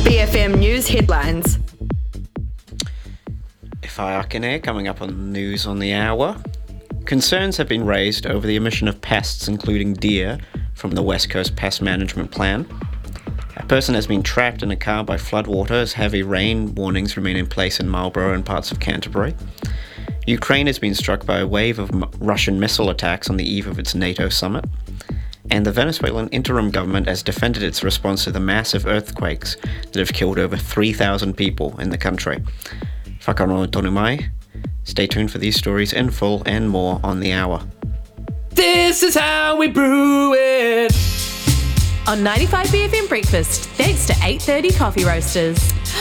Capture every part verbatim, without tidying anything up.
B F M News headlines. Whaiakene coming up on News on the Hour. Concerns have been raised over the emission of pests, including deer, from the West Coast Pest Management Plan. A person has been trapped in a car by floodwater as heavy rain warnings remain in place in Marlborough and parts of Canterbury. Ukraine has been struck by a wave of m- Russian missile attacks on the eve of its NATO summit. And the Venezuelan interim government has defended its response to the massive earthquakes that have killed over three thousand people in the country. Whakarongo tonu mai. Stay tuned for these stories in full and more on the hour. This is how we brew it. On ninety-five B F M Breakfast, thanks to eight thirty Coffee Roasters.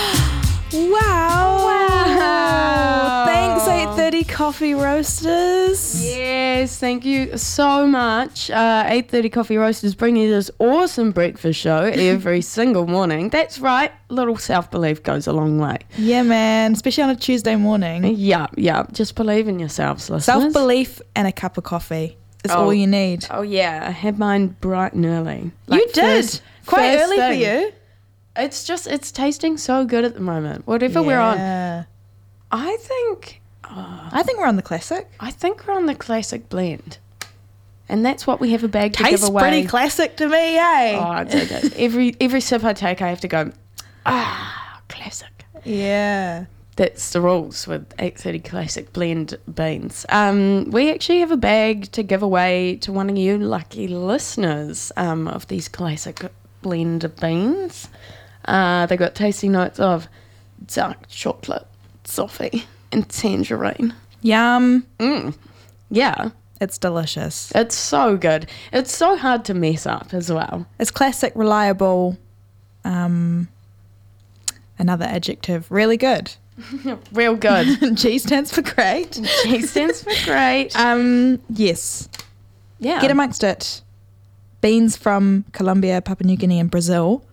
Wow. Wow. Thanks, eight thirty Coffee Roasters. Yes, thank you so much. Uh, eight thirty Coffee Roasters bring you this awesome breakfast show every single morning. That's right, little self-belief goes a long way. Yeah, man, especially on a Tuesday morning. Yeah, yeah, just believe in yourselves, listeners. Self-belief and a cup of coffee is Oh. all you need. Oh yeah, I had mine bright and early. You did. first- Quite first early thing. for you. It's just, it's tasting so good at the moment. Whatever we're on. Yeah. I think, uh, I think we're on the classic. I think we're on the classic blend. And that's what we have a bag to Tastes give away. pretty classic to me, eh? Oh, I do, do. Every, every sip I take, I have to go, ah, classic. Yeah. That's the rules with eight thirty Classic Blend beans. Um, we actually have a bag to give away to one of you lucky listeners um, of these classic blend beans. Uh, they got tasty notes of dark chocolate, toffee, and tangerine. Yum. Mm. Yeah, It's delicious. it's so good. It's so hard to mess up as well. It's classic, reliable. Um, another adjective. Really good. Real good. G stands for great. G stands for great. Um, yes. Yeah. Get amongst it. Beans from Colombia, Papua New Guinea, and Brazil.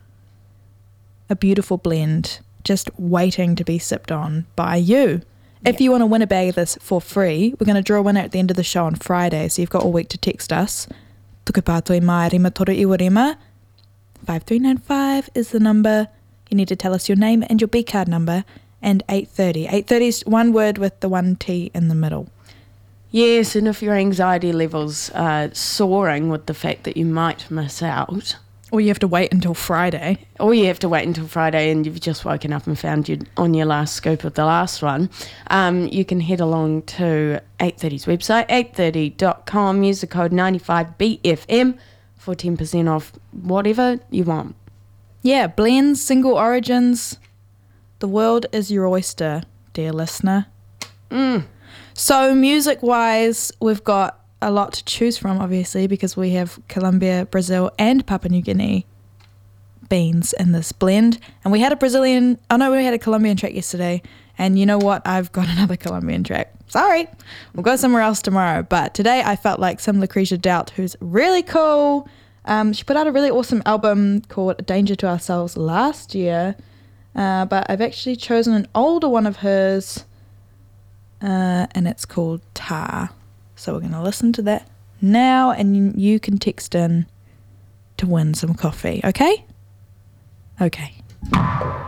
A beautiful blend, just waiting to be sipped on by you. If you want to win a bag of this for free, we're going to draw a winner at the end of the show on Friday, so you've got all week to text us. Tukupātoi mai rima toru iwa rima. five three nine five is the number. You need to tell us your name and your B card number. And eight thirty. eight thirty is one word with the one T in the middle. Yes, and if your anxiety levels are soaring with the fact that you might miss out, Or you have to wait until Friday. or you have to wait until Friday and you've just woken up and found you on your last scoop of the last one, um, you can head along to eight thirty's website, eight thirty dot com, use the code ninety-five B F M for ten percent off whatever you want. Yeah, blends, single origins. The world is your oyster, dear listener. Mm. So music-wise, we've got a lot to choose from, obviously, because we have Colombia, Brazil, and Papua New Guinea beans in this blend. And we had a Brazilian, oh no, we had a Colombian track yesterday. And you know what? I've got another Colombian track. Sorry. We'll go somewhere else tomorrow. But today I felt like some Lucretia Doubt, who's really cool. Um, she put out a really awesome album called A Danger to Ourselves last year. Uh, but I've actually chosen an older one of hers. Uh, and it's called Tar. So we're going to listen to that now, and you can text in to win some coffee, okay? Okay.